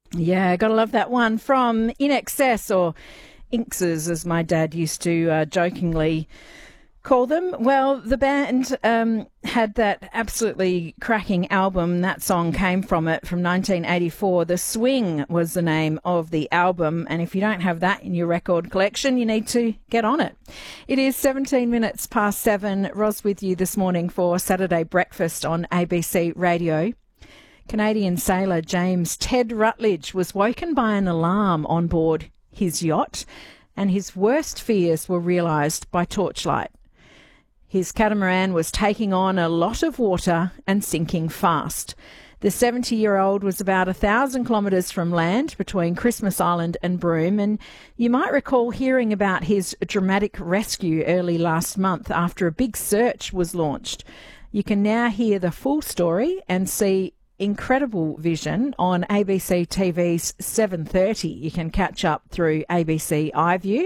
Yeah, gotta love that one from In Excess, or Inxes, as my dad used to jokingly call them. Well, the band had that absolutely cracking album. That song came from it, from 1984. The Swing was the name of the album, and if you don't have that in your record collection, you need to get on it. It is 17 minutes past 7. Ros with you this morning for Saturday Breakfast on ABC Radio. Canadian sailor James Ted Rutledge was woken by an alarm on board his yacht, and his worst fears were realised by torchlight. His catamaran was taking on a lot of water and sinking fast. The 70-year-old was about 1,000 kilometres from land between Christmas Island and Broome, and you might recall hearing about his dramatic rescue early last month after a big search was launched. You can now hear the full story and see incredible vision on ABC TV's 7:30. You can catch up through ABC iView.